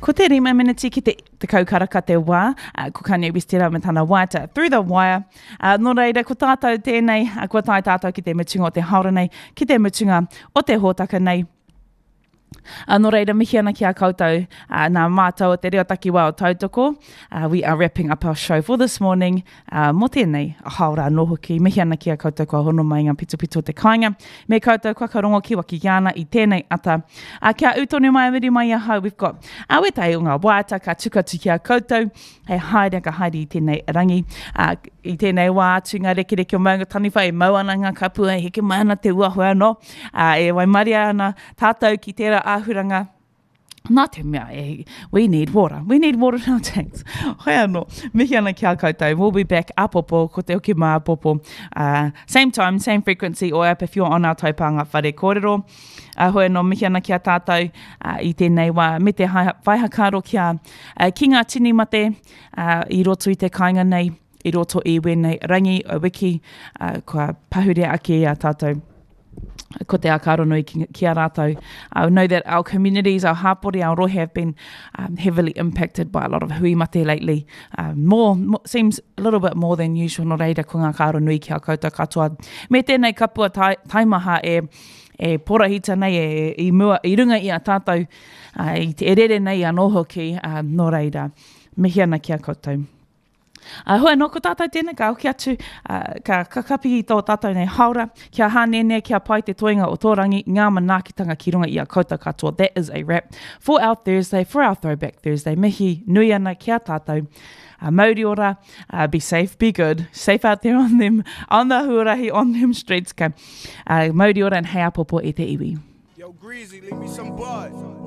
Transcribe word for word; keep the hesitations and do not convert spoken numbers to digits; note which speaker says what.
Speaker 1: Ko te rima miniti ki te, te kaukaraka te wā, uh, ko Kanye West te rau me tana waita Through the Wire. Uh, nō reira, ko tātou tēnei, uh, ko tai tātou ki te mutunga o te haora nei, ki te mutunga o te hōtaka nei. Uh, nō reira, mihi ana ki a koutou, uh, nā mātou o te reo takiwa o tautoko. Uh, we are wrapping up our show for this morning. Uh, mō tēnei, a haora anō hoki, mihi ana ki a koutou kua hono mai ngā pitupitu o te kāinga. Me koutou kua karongo ki waki iana i tēnei ata. Uh, kia utonu mai miri mai ahau, we've got uh, wetai o ngā wāta, ka tukatu ki a koutou. Hei haere ka haere i tēnei rangi. Uh, I tēnei wā atu ngā rekereke o maunga taniwha e mau ana ngā kapua, heke mai ana te uahu anō. Uh, e wai maria ana tātou ki tērā āhuranga. Nā te mea, e, we need water. We need water in our tanks. Hoi anō, mihi ana ki a koutou. We'll be back apopo, ko te oki mā apopo. Uh, same time, same frequency, or app if you're on our taupanga whare kōrero. Uh, hoi anō, mihi ana ki a tātou uh, i tēnei wā, me te whaihakaro ki a uh, ki ngā tini mate, uh, i roto i te kāinga nei, i roto i wēnei rangi o wiki, uh, kua pahure ake a tātou. Ko te akaro nui ki, ki a rātou. I know that our communities, our hapori, our rohe have been um, heavily impacted by a lot of hui mate lately. Um, more, more, seems a little bit more than usual no reira ko ngā karo nui ki a koutou katoa. Me tēnei kapua tai, taimaha e, e porahita nei, e, i, mua, i runga i a tātou, uh, i te erere nei anō hoki, uh, no reira. Mihi ana ki a koutou. Uh, hoi no, ko tātou tēnei, ka hoki atu, uh, ka kakapi i tō tātou nei haura, kia hānene, kia pai te toinga o tō rangi, ngā manaakitanga ki runga i a koutou katoa. That is a wrap for our Thursday, for our Throwback Thursday. Mihi, nui ana kia tātou. Uh, Mauri ora, uh, be safe, be good, safe out there on them, on the huarahi, on them streets. Ka. Uh, Mauri ora and hei apopo e te iwi.
Speaker 2: Yo, Greasy, leave me some buzz.